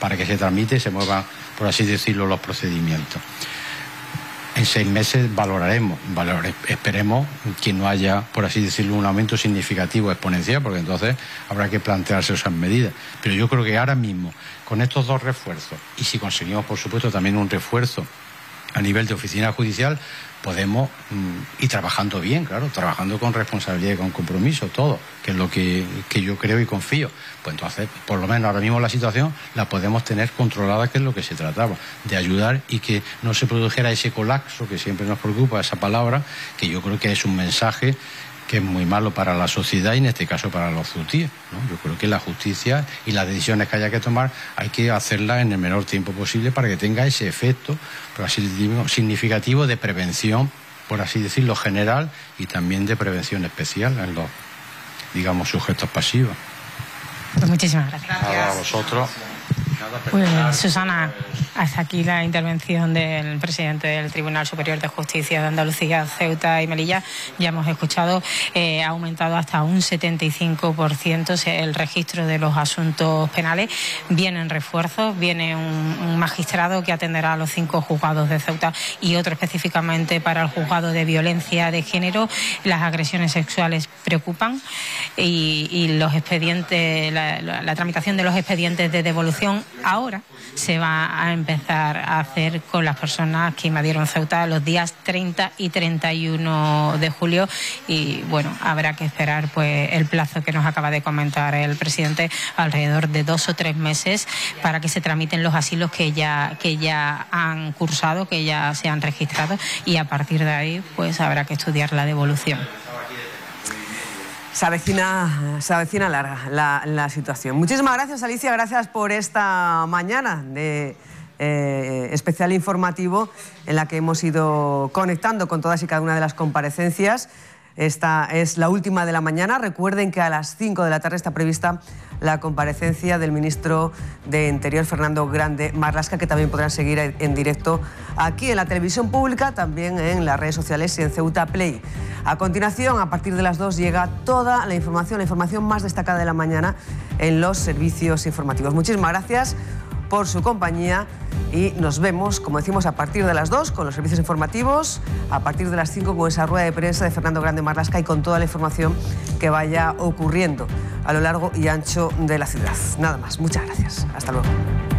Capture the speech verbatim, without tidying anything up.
para que se tramite y se muevan, por así decirlo, los procedimientos. En seis meses valoraremos, valore, esperemos que no haya, por así decirlo, un aumento significativo exponencial, porque entonces habrá que plantearse esas medidas. Pero yo creo que ahora mismo, con estos dos refuerzos, y si conseguimos, por supuesto, también un refuerzo a nivel de oficina judicial, podemos mm, ir trabajando bien, claro, trabajando con responsabilidad y con compromiso, todo, que es lo que, que yo creo y confío. Pues entonces, por lo menos ahora mismo la situación la podemos tener controlada, que es lo que se trataba, de ayudar y que no se produjera ese colapso que siempre nos preocupa, esa palabra, que yo creo que es un mensaje que es muy malo para la sociedad y en este caso para los ceutíes, ¿no? Yo creo que la justicia y las decisiones que haya que tomar hay que hacerlas en el menor tiempo posible para que tenga ese efecto, por así decirlo, significativo de prevención, por así decirlo, general y también de prevención especial en los, digamos, sujetos pasivos. Pues muchísimas gracias. Nada, a vosotros. Pues, Susana, hasta aquí la intervención del presidente del Tribunal Superior de Justicia de Andalucía, Ceuta y Melilla. Ya hemos escuchado, eh, ha aumentado hasta un setenta y cinco por ciento el registro de los asuntos penales. Vienen refuerzos, viene un, un magistrado que atenderá a los cinco juzgados de Ceuta y otro específicamente para el juzgado de violencia de género. Las agresiones sexuales preocupan y, y los expedientes, la, la, la tramitación de los expedientes de devolución ahora se va a empezar a hacer con las personas que invadieron Ceuta los días treinta y treinta y uno de julio y bueno, habrá que esperar pues el plazo que nos acaba de comentar el presidente, alrededor de dos o tres meses para que se tramiten los asilos que ya, que ya han cursado, que ya se han registrado y a partir de ahí pues habrá que estudiar la devolución. Se avecina, se avecina larga la, la situación. Muchísimas gracias, Alicia, gracias por esta mañana de eh, especial informativo en la que hemos ido conectando con todas y cada una de las comparecencias. Esta es la última de la mañana. Recuerden que a las cinco de la tarde está prevista la comparecencia del ministro de Interior, Fernando Grande Marlaska, que también podrán seguir en directo aquí en la televisión pública, también en las redes sociales y en Ceuta Play. A continuación, a partir de las dos, llega toda la información, la información más destacada de la mañana en los servicios informativos. Muchísimas gracias por su compañía y nos vemos, como decimos, a partir de las dos con los servicios informativos, a partir de las cinco con esa rueda de prensa de Fernando Grande Marlaska y con toda la información que vaya ocurriendo a lo largo y ancho de la ciudad. Nada más, muchas gracias. Hasta luego.